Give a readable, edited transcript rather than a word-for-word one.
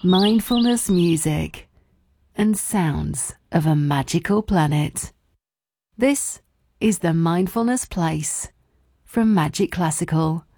mindfulness music, and sounds of a magical planet. This is the Mindfulness Place from Magic Classical.